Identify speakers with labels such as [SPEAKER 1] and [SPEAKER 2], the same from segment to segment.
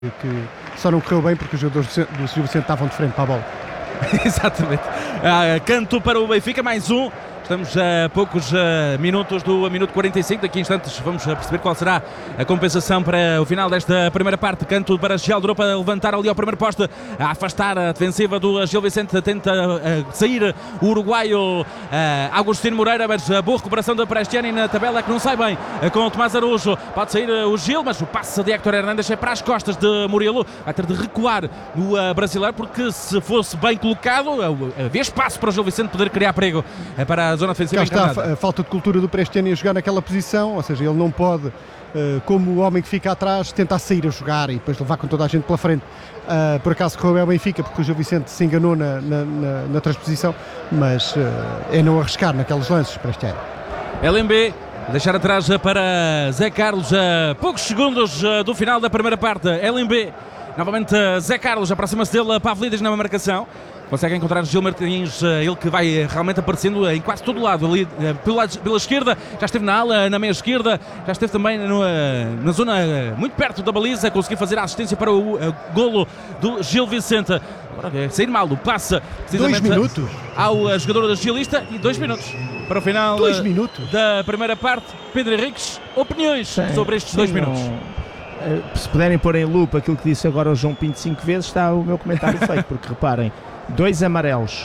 [SPEAKER 1] que só não correu bem porque os jogadores do Gil Vicente estavam de frente para a bola.
[SPEAKER 2] Exatamente. Canto para o Benfica, mais um. Estamos a poucos minutos do minuto 45. Daqui a instantes vamos perceber qual será a compensação para o final desta primeira parte. Canto para Gial Drupa a levantar ali ao primeiro poste, a afastar a defensiva do Gil Vicente. Tenta sair o uruguaio Agostinho Moreira, mas boa recuperação da Prestiani na tabela, que não sai bem com o Tomás Araújo. Pode sair o Gil, mas o passe de Héctor Hernández é para as costas de Murilo. Vai ter de recuar o brasileiro, porque se fosse bem colocado havia espaço para o Gil Vicente poder criar perigo para a zona defensiva.
[SPEAKER 1] Cá está a falta de cultura do Prestiani a jogar naquela posição, ou seja, ele não pode, como o homem que fica atrás, tentar sair a jogar e depois levar com toda a gente pela frente. Por acaso correu bem o Benfica, porque o Gil Vicente se enganou na transposição, mas é não arriscar naqueles lances. Prestiani.
[SPEAKER 2] LMB deixar atrás para Zé Carlos a poucos segundos do final da primeira parte. LMB, novamente Zé Carlos, aproxima-se dele, Pavlidis na marcação. Consegue encontrar Gil Martins, ele que vai realmente aparecendo em quase todo o lado, ali pela esquerda, já esteve na ala, na meia esquerda, já esteve também na zona muito perto da baliza, conseguiu fazer a assistência para o golo do Gil Vicente. Agora sair mal, passa
[SPEAKER 1] 2 minutos
[SPEAKER 2] ao jogador da Gilista e 2 minutos para o final
[SPEAKER 1] 2 minutos
[SPEAKER 2] da primeira parte. Pedro Henriques, opiniões sobre estes 2 minutos?
[SPEAKER 3] Se puderem pôr em lupa aquilo que disse agora o João Pinto 5 vezes, está o meu comentário feito, porque reparem, 2 amarelos,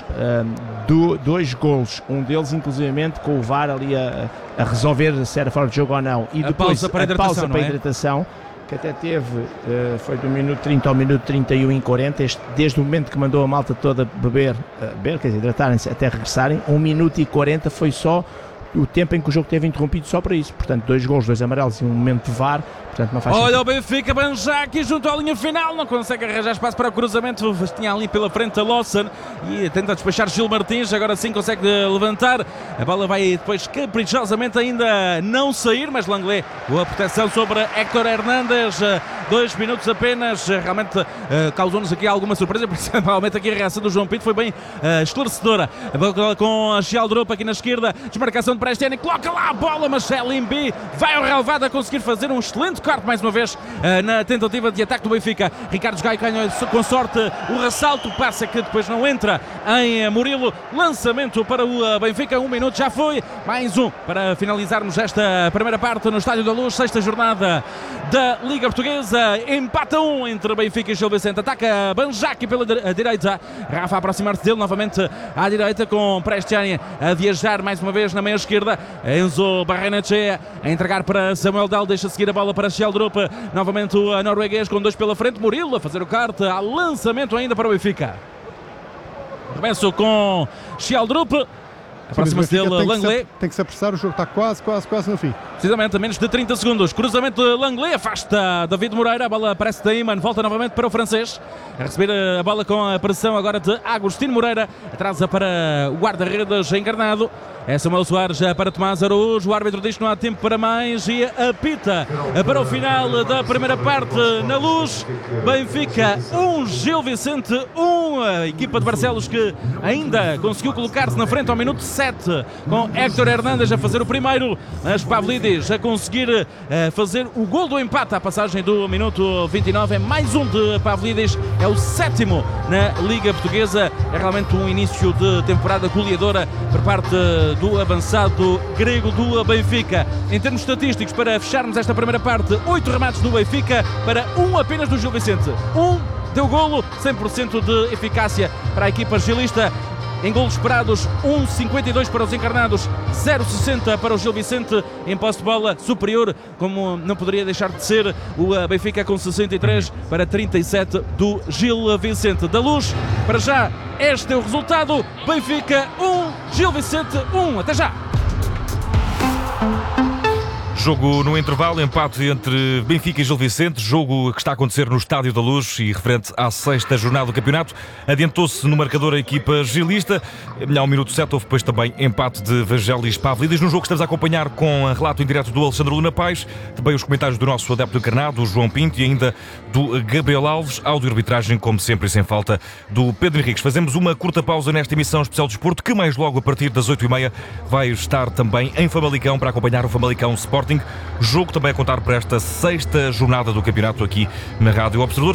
[SPEAKER 3] 2 golos, um deles inclusivamente com o VAR ali a resolver se era fora de jogo ou não, e depois a pausa para a hidratação, que até teve, foi do minuto 30 ao minuto 31 e 40, desde o momento que mandou a malta toda beber, quer dizer, hidratarem-se até regressarem, 1 minuto e 40 foi só o tempo em que o jogo teve interrompido só para isso. Portanto, 2 golos, 2 amarelos e um momento de VAR. Portanto, não faz
[SPEAKER 2] Olha
[SPEAKER 3] sentido.
[SPEAKER 2] o Benfica, Banjaki junto à linha final, não consegue arranjar espaço para o cruzamento, tinha ali pela frente a Lawson e tenta despachar Gil Martins, agora sim consegue levantar, a bola vai depois caprichosamente ainda não sair, mas Langley, boa proteção sobre Héctor Hernández, 2 minutos apenas, realmente causou-nos aqui alguma surpresa, principalmente aqui a reação do João Pinto foi bem esclarecedora, com a Gial Drupa aqui na esquerda, desmarcação de Prestiani, coloca lá a bola, mas LMB vai ao relevado a conseguir fazer um excelente corte mais uma vez na tentativa de ataque do Benfica. Ricardo Gaio ganha com sorte o ressalto, passa que depois não entra em Murilo, lançamento para o Benfica, 1 minuto já foi, mais um para finalizarmos esta primeira parte no Estádio da Luz, 6ª jornada da Liga Portuguesa, empata 1 entre Benfica e Gil Vicente, ataca Banjaki pela direita, Rafa a aproximar-se dele novamente à direita com Prestiani a viajar mais uma vez na meia esquerda, Enzo Barrenetxea a entregar para Samuel Dal, deixa seguir a bola para Gial Drupa, novamente o norueguês com 2 pela frente, Murilo a fazer o corte, há lançamento ainda para o Benfica. Começo com Gial Drupa, aproxima-se dele Langley.
[SPEAKER 1] Tem que se apressar, o jogo está quase no fim.
[SPEAKER 2] Precisamente a menos de 30 segundos. Cruzamento de Langley, afasta David Moreira. A bola aparece de Iman, volta novamente para o francês. A receber a bola com a pressão agora de Agostinho Moreira. Atrasa para o guarda-redes encarnado. É Samuel Soares para Tomás Araújo. O árbitro diz que não há tempo para mais e apita para o final da primeira parte na Luz. Benfica 1, Gil Vicente 1. A equipa de Barcelos que ainda conseguiu colocar-se na frente ao minuto 7 com Héctor Hernández a fazer o primeiro, mas Pavlidis a conseguir fazer o gol do empate à passagem do minuto 29. É mais um de Pavlidis, é o 7º na Liga Portuguesa. É realmente um início de temporada goleadora por parte do avançado grego do Benfica. Em termos estatísticos, para fecharmos esta primeira parte, 8 remates do Benfica para 1 apenas do Gil Vicente. 1 deu golo, 100% de eficácia para a equipa gilista. Em golos esperados, 1,52 para os encarnados, 0,60 para o Gil Vicente. Em posse de bola superior, como não poderia deixar de ser, o Benfica com 63 para 37 do Gil Vicente. Da Luz, para já, este é o resultado. Benfica 1, Gil Vicente 1. Até já!
[SPEAKER 4] Jogo no intervalo, empate entre Benfica e Gil Vicente, jogo que está a acontecer no Estádio da Luz e referente à 6ª jornada do campeonato. Adiantou-se no marcador a equipa gilista. Ao minuto 7 houve depois também empate de Vangelis Pavlidis. No jogo que estamos a acompanhar com relato em direto do Alexandre Luna Pais, também os comentários do nosso adepto encarnado, o João Pinto, e ainda do Gabriel Alves, áudio arbitragem, como sempre e sem falta, do Pedro Henriques. Fazemos uma curta pausa nesta emissão especial de desporto, que mais logo a partir das 8h30 vai estar também em Famalicão para acompanhar o Famalicão Sporting. Sporting. Jogo também a contar para esta 6ª jornada do campeonato aqui na Rádio Observador.